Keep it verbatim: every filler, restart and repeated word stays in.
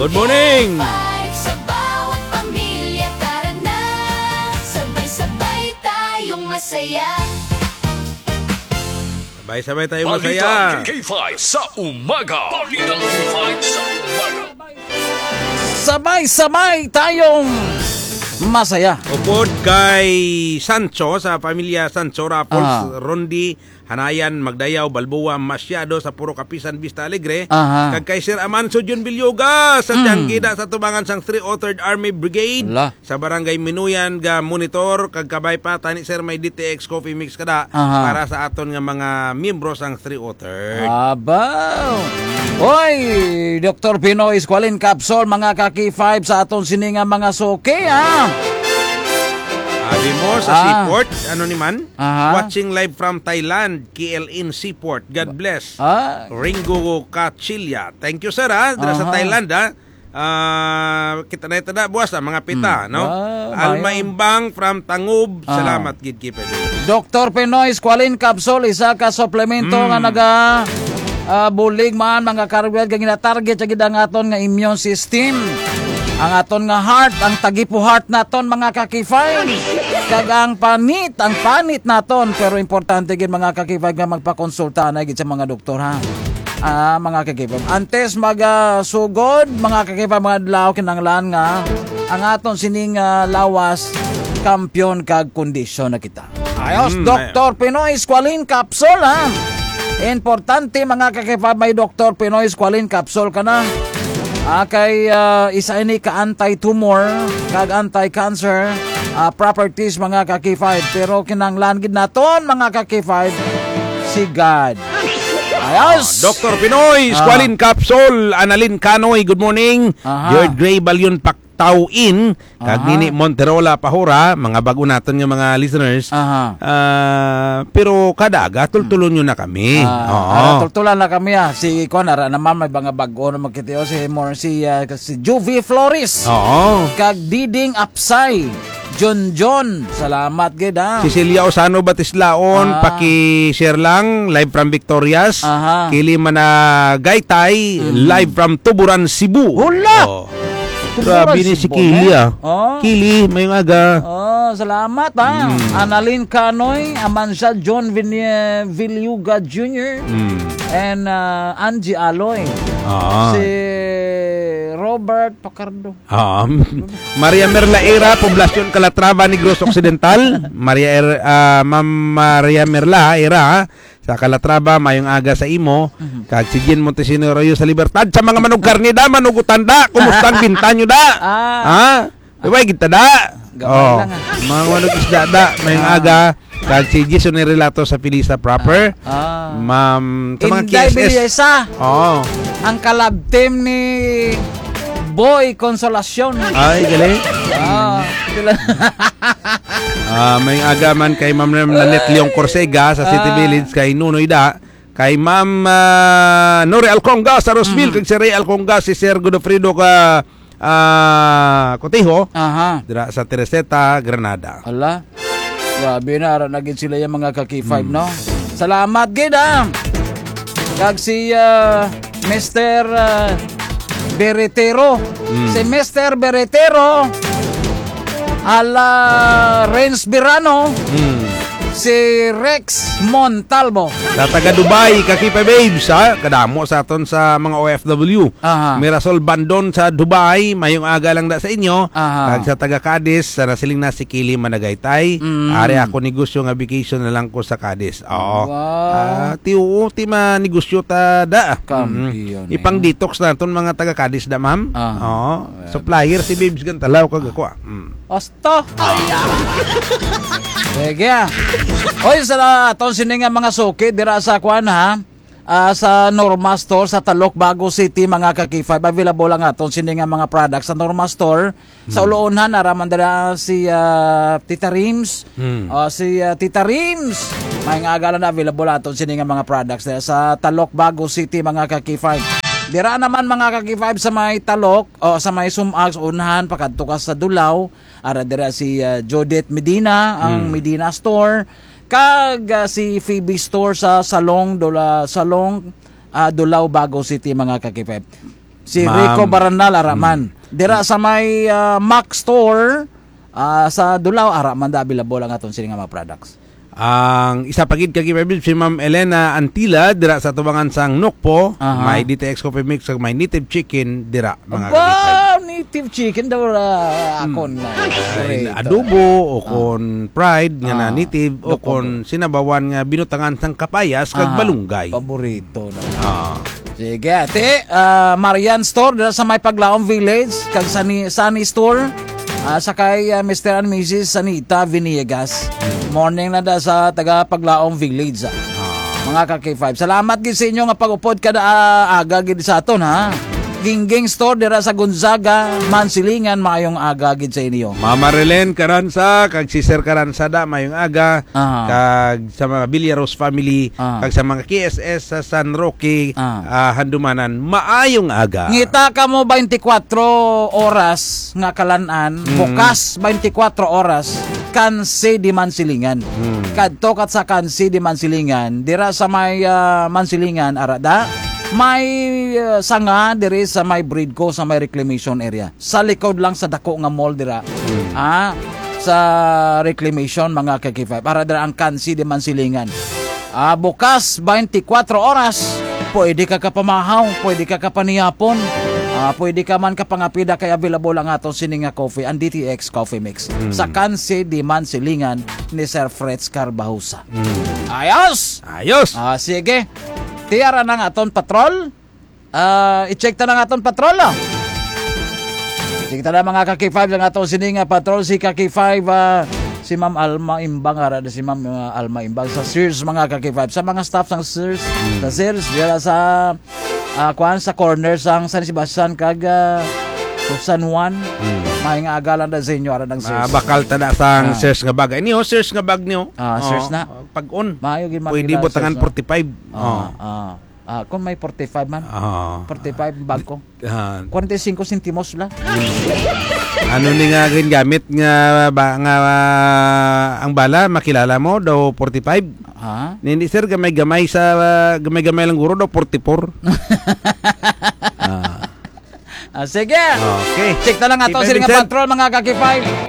Good morning! Sa bawat pamilya, tara na, sabay-sabay tayong masaya. Sabay-sabay tayong masaya. Balitang K five sa umaga. Balitang K five sa umaga. Sabay-sabay tayong masaya. Upod kay Sancho sa pamilya Sancho, Raffles, Ah. Rondi, Hanayan, Magdayaw, Balboa, Masyado sa Puro Kapisan, Vista Alegre. Aha. Kag kay Sir Amanso Jun Bilyoga sa Tianggida sa tubangan sang three oh third Army Brigade. Ala. Sa Barangay Minuyan ga monitor kag kabay pa tani Sir may D T X coffee mix kada Aha. para sa aton nga mga miyembro sang three oh third. Abaw! Oy, Doktor Pinoy Squalene Capsule, mga kaki five sa aton sininga mga soke, ha? Abi mo sa Ah. Seaport, ano ni man? Aha. Watching live from Thailand, K L in Seaport. God bless. Ah, Ringo Kachilya. Thank you sir ha. Dala sa Aha. Thailand ha. Ah, kita na ito na buwas ha, mga pita, no? Ah, Alma bayan. Imbang from Tangub. Ah. Salamat gid kipen. Doktor Pinoy Squalene Capsule, isa ka suplemento nga naga ah, bulig man mga karugad nga gina-target sa gid ang aton nga immune system. Ang aton nga heart, ang tagipo heart naton mga kakifay. Kag ang panit, ang panit naton. Pero importante gid mga kakifay nga magpakonsulta na gid sa mga doktor, ha. Ah, mga kakifay. Antes maga sugod, mga kakifay, mga adlaw kinanglan nga ang aton sining ah, lawas kampiyon kag kondisyon na kita. Ayos, Mm, Doktor Pinoy Squalene Capsule, ha. Importante mga kakifay, may Doktor Pinoy Squalene Capsule ka na. Ah, kay ah, isa ini ka anti-tumor kag anti-cancer ah, properties mga kaki five, pero kinanglan gid naton mga kaki five si God. Ayos. Doctor Pinoy, Ah. Squalene Capsule, Annalyn Canoy, good morning. Aha. George Gray Balyon Pactawin, kag Aha. Nini Monterola Pahura, mga bago naton nga mga listeners. Aha. Ah, pero kadaga tultulon nyo na kami. Ah, Oo. ara, tultulan na kami, ha. Si Kuan ara naman may mga bago na magkitio si more si ah, si Juvie Flores. Oo. Kag Diding Apsay. John John, salamat gid, ha. Cecilia Osano Batislaon, Ah. paki-share lang, live from Victorias. Aha. Kili Mana Gaytay, live from Tuburan, Cebu. Hula! Oh. Tuburan, Grabe ni si Cebu, Kili eh. ah. Oh. Kili, mayong aga. Oh, salamat, ha. Annalyn Canoy, Amansya John Vin- Villuga Junior Mm. and uh, Angie Aloy. Ah. Si Robert Pacardo. Ah, Maria Merla Era, Poblasyon Calatrava, Negros Occidental. Maria er, ah, Ma'am Maria Merla Era sa Calatrava, mayong aga sa imo. Kag si Jen Montesino Arroyo sa Libertad. Sa mga manug karnida, manug utanda, kumusta ang binta nyo da? Ah. Ha? Iway kita da. Gamay Oh, lang, ah. mga manug isda da, mayong aga. Kag si Jason Relato sa Pilisa proper. Ah. Ma'am, sa mga Inday K S S. Biliesa, Oh. ang kalab team ni Boy Consolacion. Ay, galing. Ah, sila. Ah, may agaman kay Ma'am Nanet Leong Corsega sa City Ah. Village, kay Nunoy Da, kay Ma'am uh, Nori Alconga sa Roseville, kay si Ray Alconga, si Sir Godofredo ka ah, Cotejo, Aha. dira sa Tereseta, Granada. Ala. Grabe na, ara na gid sila yung mga kaki five, no? Salamat gid, ha. Kag si ah, Mister ah, Beretero. Si Mister Beretero. Ala Renz Birano. Hmm. Si Rex Montalvo. Sa taga Dubai, kakipa babes, ha? Kadamo sa aton sa mga O F W. Aha. Mirasol Bandon sa Dubai, mayong aga lang da sa inyo. Aha. Kag sa taga Cadiz, sa nasiling na si Kili Managaytay. Mm. Ari ako negosyo nga vacation na lang ko sa Cadiz. Oo. Wow. Ah, tiyo, ti ma negosyo ta da. Kampiyon, Mm. Ipang detox na ton mga taga Cadiz da, ma'am. Ah. Oo. Supplier si babes gantalaw kag ako. ah. Mm. Osto. Sige. Oy, sa aton sini nga mga suki dira sa kwan, ha. Ah, sa Norma Store sa Talok, Bago City, mga kakifay. Available lang aton sini nga mga products sa Norma Store. Sa Uloonhan naraman dira si ah, Tita Rims. Hmm. Ah, si ah, Tita Rims. May nga agalan na available aton sini nga mga products dira sa Talok, Bago City, mga kakifay. Dira naman mga kaki-five sa may Talok o sa may Sumag, unahan pakadto ka sa Dulaw, ara dira si uh, Jodette Medina, ang Medina Store, kag uh, si Phoebe Store sa Salong Dula Salong uh, Dulaw, Bago City, mga kaki-five. Si Ma'am. Rico Baranal Araman. Dira sa may ah, Mac Store ah, sa Dulaw Araman da available ang aton sini nga mga products. Ang isa pagid kay Kibay si Ma'am Elena Antila dira sa tubangan sang Nokpo, Aha. may D T X Coffee Mix ug may native chicken dira mga kakibay. Wow, native chicken daw ra akon na. Ay, adobo o kon fried nga na Ah. native o kon sinabawan nga binutangan sang kapayas kag Ah, balunggay. Paborito na. Ah. Sige, ate, ah, Marian Store dira sa may Paglaom Village, kag Sunny, Sunny Store, ah, sa kay ah, Mister and Missus Sanita Viniegas. Morning na da sa taga Paglaom Village. ah. Mga ka K five. Salamat gid sa inyo nga pag-upod kada ah, aga gid sa aton ha. Gingging Store dira sa Gonzaga, Mansilingan, maayong aga gid sa inyo. Mama Relen Karansa kag si Sir Karansa da mayong aga Ah. kag sa mga Villaros family Ah. kag sa mga K S S sa San Roque Ah. ah, Handumanan maayong aga. Ngita ka mo twenty-four oras nga kalanan, bukas twenty-four oras kansi di Mansilingan. Kadto kat sa kansi di Mansilingan, dira sa may ah, Mansilingan arada, may ah, sanga diri sa may Breedco sa may reclamation area. Sa likod lang sa dako nga mall dira. Ah, sa reclamation mga K K five para dira ang kansi di Mansilingan. Ah, bukas twenty-four oras. Pwede ka kapamahaw, pwede ka kapaniyapon, ah, pwede ka man kapangapida kay available ang atong sininga coffee, ang D T X Coffee Mix. Sa Kansi di Mansilingan ni Sir Fretz Carbahusa. Ayos! Ayos. Ah, sige. Tiyara ng aton patrol. Ah, i-check ta ng aton patrol. Ah. Check ta na mga K five ng aton sininga patrol si K five ah, si Ma'am Alma Imbang ara si Ma'am uh, Alma Imbang sa Sears mga K five sa mga staff ng Sears sa Sears dira sa uh, kuan sa corner sang San Sebastian kag uh, San Juan may nga agalan na sa inyo ara ng Ah, Sears. bakal tada sang Ah. Sears nga bag. Niyo Sears nga bag niyo. Ah, Sears na. Pag-on. Maayo gid man Pwede kita, butangan Sears, no? forty-five. Ah, Oh. ah, ah, kung may forty-five man. Ah. forty-five bag ko. Ah. forty-five sentimos lang. Ano ni nga rin gamit nga ba, nga ah, ang bala makilala mo daw forty-five. Ha? Hindi sir gamay-gamay sa ah, gamay-gamay lang guro daw forty-four. ah. Ah, sige. Okay. Check na lang ato Keep sila nga Vincent. patrol mga K five.